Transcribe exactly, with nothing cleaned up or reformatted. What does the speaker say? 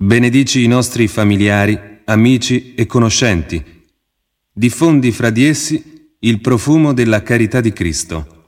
Benedici i nostri familiari, amici e conoscenti. Diffondi fra di essi il profumo della carità di Cristo.